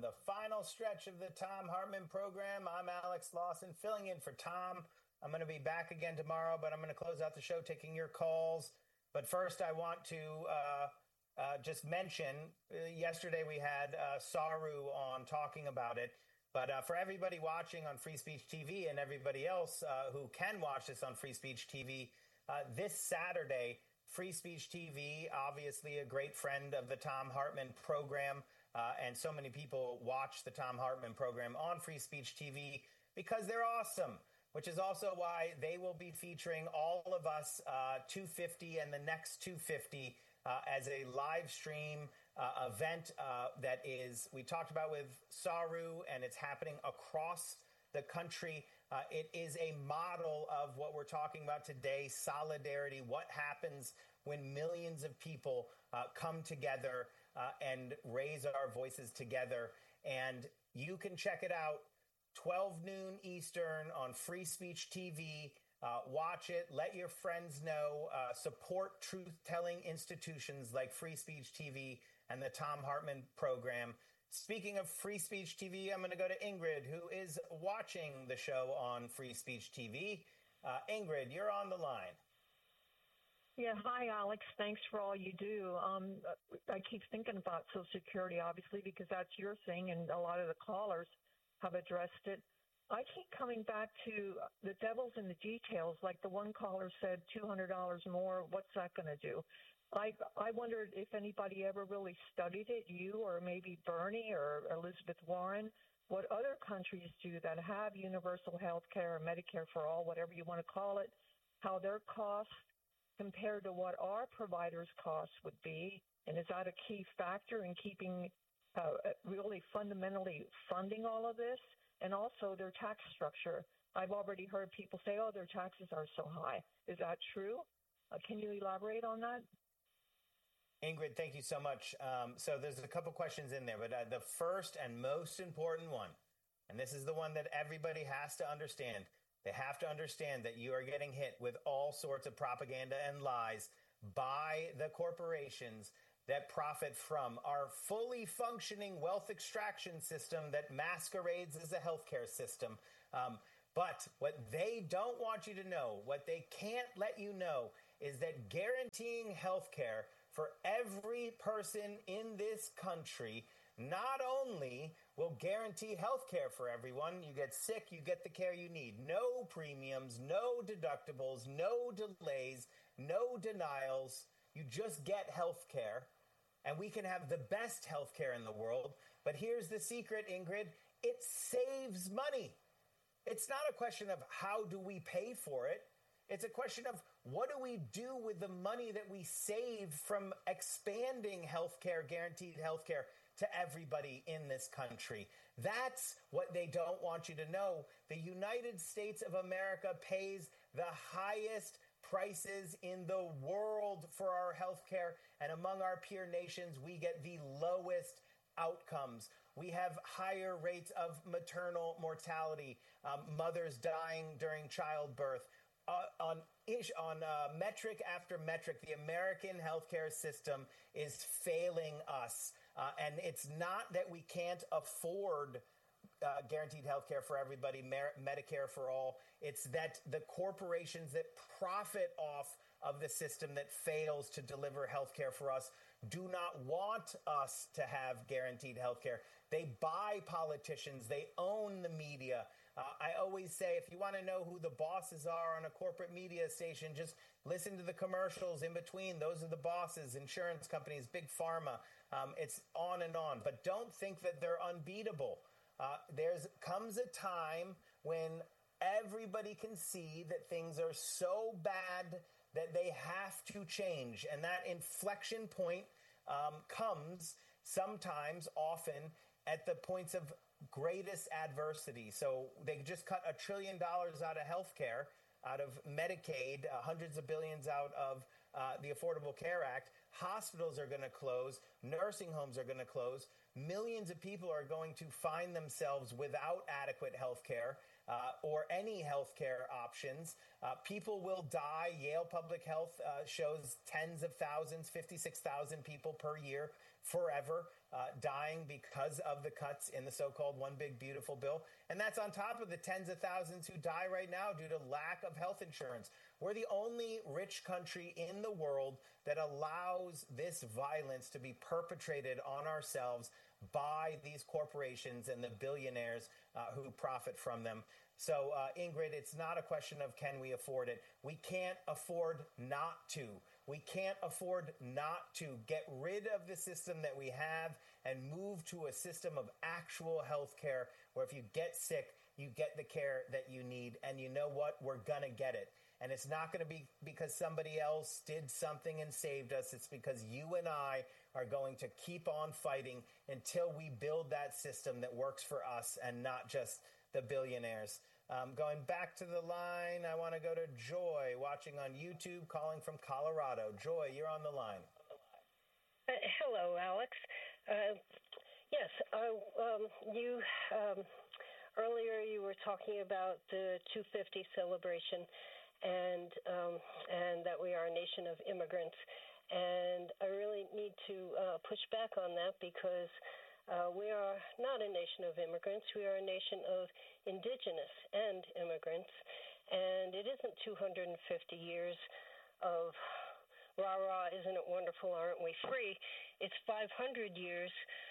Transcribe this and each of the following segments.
the final stretch of the Thom Hartmann program. I'm Alex Lawson, filling in for Tom. I'm going to be back again tomorrow, but I'm going to close out the show taking your calls. But first, I want to just mention, yesterday we had Saru on talking about it. But for everybody watching on Free Speech TV and everybody else who can watch this on Free Speech TV, this Saturday, Free Speech TV, obviously a great friend of the Thom Hartmann program, and so many people watch the Thom Hartmann program on Free Speech TV because they're awesome, which is also why they will be featuring all of us 250 and the next 250 as a live stream event that is, we talked about with Saru, and it's happening across the country. It is a model of what we're talking about today, solidarity, what happens when millions of people come together and raise our voices together. And you can check it out, 12 noon Eastern on Free Speech TV. Watch it. Let your friends know. Support truth-telling institutions like Free Speech TV and the Thom Hartmann program. Speaking of Free Speech TV, I'm going to go to Ingrid, who is watching the show on Free Speech TV. Ingrid, you're on the line. Yeah, hi, Alex. Thanks for all you do. I keep thinking about Social Security, obviously, because that's your thing, and a lot of the callers have addressed it. I keep coming back to the devil's in the details. Like the one caller said, $200 more, what's that going to do? I wondered if anybody ever really studied it, you or maybe Bernie or Elizabeth Warren, what other countries do that have universal health care or Medicare for all, whatever you want to call it, how their costs compared to what our providers' costs would be, and is that a key factor in keeping really fundamentally funding all of this, and also their tax structure. I've already heard people say, oh, their taxes are so high. Is that true? Can you elaborate on that? Ingrid, thank you so much. So there's a couple questions in there, but the first and most important one, and this is the one that everybody has to understand, they have to understand that you are getting hit with all sorts of propaganda and lies by the corporations that profit from our fully functioning wealth extraction system that masquerades as a healthcare system. But what they don't want you to know, what they can't let you know, is that guaranteeing healthcare for every person in this country not only will guarantee health care for everyone, you get sick, you get the care you need. No premiums, no deductibles, no delays, no denials. You just get health care, and we can have the best health care in the world. But here's the secret, Ingrid. It saves money. It's not a question of how do we pay for it. It's a question of what do we do with the money that we save from expanding healthcare, guaranteed healthcare to everybody in this country. That's what they don't want you to know. The United States of America pays the highest prices in the world for our healthcare, and among our peer nations, we get the lowest outcomes. We have higher rates of maternal mortality, mothers dying during childbirth. On metric after metric, the American healthcare system is failing us. And it's not that we can't afford guaranteed healthcare for everybody, Medicare for all. It's that the corporations that profit off of the system that fails to deliver healthcare for us do not want us to have guaranteed healthcare. They buy politicians. They own the media. I always say, if you want to know who the bosses are on a corporate media station, just listen to the commercials in between. Those are the bosses, insurance companies, big pharma. It's on and on. But don't think that they're unbeatable. Comes a time when everybody can see that things are so bad that they have to change. And that inflection point comes sometimes, often, at the points of greatest adversity. So they just cut $1 trillion out of healthcare, out of Medicaid, hundreds of billions out of the Affordable Care Act. Hospitals are going to close. Nursing homes are going to close. Millions of people are going to find themselves without adequate health care or any health care options. People will die. Yale Public Health shows tens of thousands, 56,000 people per year forever, dying because of the cuts in the so-called One Big Beautiful Bill. And that's on top of the tens of thousands who die right now due to lack of health insurance. We're the only rich country in the world that allows this violence to be perpetrated on ourselves by these corporations and the billionaires who profit from them. So, Ingrid, it's not a question of can we afford it. We can't afford not to. We can't afford not to get rid of the system that we have and move to a system of actual health care where if you get sick, you get the care that you need. And you know what? We're going to get it. And it's not going to be because somebody else did something and saved us. It's because you and I are going to keep on fighting until we build that system that works for us and not just the billionaires. Going back to the line, I want to go to Joy, watching on YouTube, calling from Colorado. Joy, you're on the line. Hello, Alex. Yes, earlier you were talking about the 250 celebration and that we are a nation of immigrants. And I really need to push back on that because we are not a nation of immigrants. We are a nation of indigenous and immigrants. And it isn't 250 years of rah-rah, isn't it wonderful, aren't we free? It's 500 years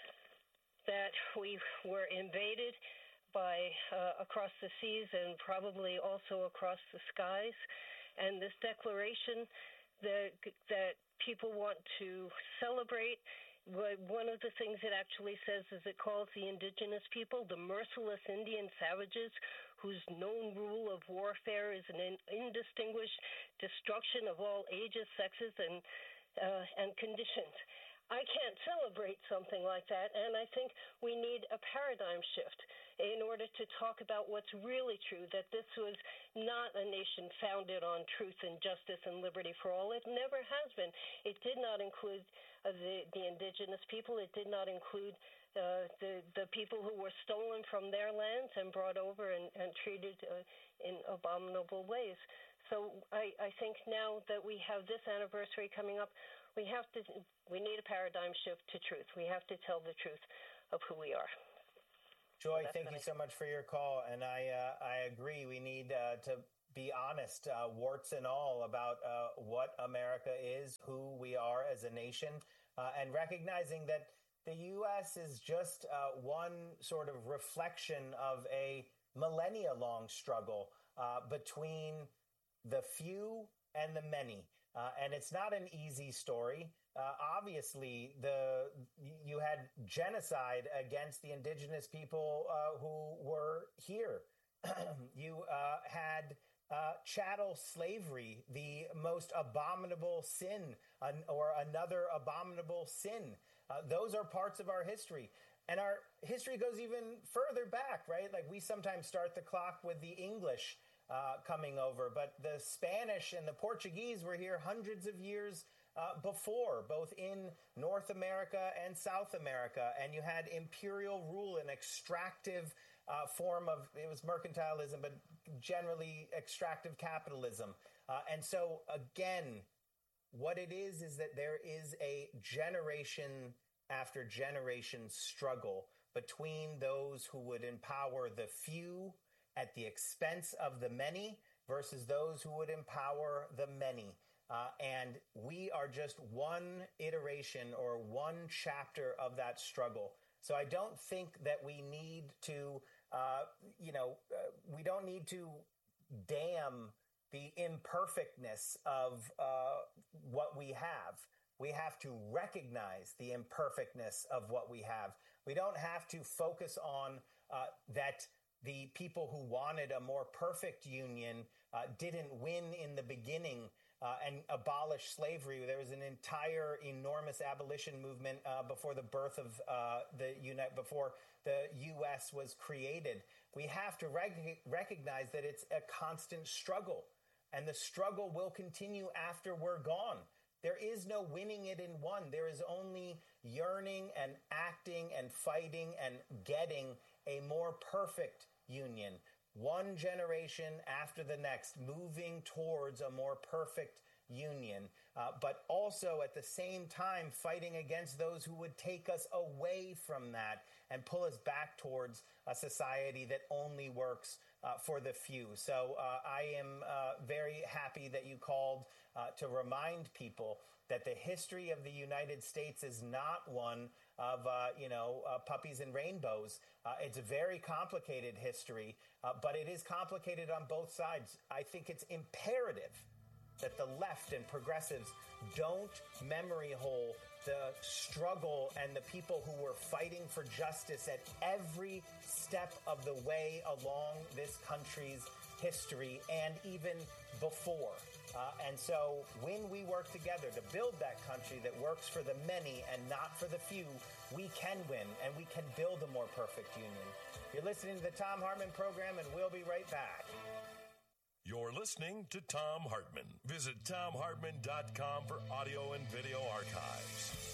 that we were invaded by across the seas and probably also across the skies. And this declaration that people want to celebrate, one of the things it actually says is it calls the indigenous people the merciless Indian savages whose known rule of warfare is an indistinguished destruction of all ages, sexes, and conditions. I can't celebrate something like that, and I think we need a paradigm shift in order to talk about what's really true, that this was not a nation founded on truth and justice and liberty for all. It never has been. It did not include the indigenous people. It did not include the people who were stolen from their lands and brought over and treated in abominable ways. So I think now that we have this anniversary coming up, we need a paradigm shift to truth. We have to tell the truth of who we are. Joy, thank you so much for your call. And I agree. We need to be honest, warts and all, about what America is, who we are as a nation, and recognizing that the U.S. is just one sort of reflection of a millennia-long struggle between the few and the many. And it's not an easy story. Obviously, you had genocide against the indigenous people who were here. You had chattel slavery, the most abominable sin, or another abominable sin. Those are parts of our history. And our history goes even further back, right? Like we sometimes start the clock with the English coming over, but the Spanish and the Portuguese were here hundreds of years before, both in North America and South America. And you had imperial rule, an extractive form of, it was mercantilism, but generally extractive capitalism. And so again, what it is that there is a generation after generation struggle between those who would empower the few at the expense of the many versus those who would empower the many. And we are just one iteration or one chapter of that struggle. So I don't think that we need to, we don't need to damn the imperfectness of what we have. We have to recognize the imperfectness of what we have. We don't have to focus on that the people who wanted a more perfect union didn't win in the beginning and abolish slavery. There was an entire enormous abolition movement before the birth of before the U.S. was created. We have to recognize that it's a constant struggle, and the struggle will continue after we're gone. There is no winning it in one. There is only yearning and acting and fighting and getting a more perfect union, one generation after the next, moving towards a more perfect union, but also at the same time fighting against those who would take us away from that and pull us back towards a society that only works for the few. So I am very happy that you called to remind people that the history of the United States is not one of, puppies and rainbows. It's a very complicated history, but it is complicated on both sides. I think it's imperative that the left and progressives don't memory hole the struggle and the people who were fighting for justice at every step of the way along this country's history and even before. And so when we work together to build that country that works for the many and not for the few, we can win and we can build a more perfect union. You're listening to the Thom Hartmann Program, and we'll be right back. You're listening to Thom Hartmann. Visit ThomHartmann.com for audio and video archives.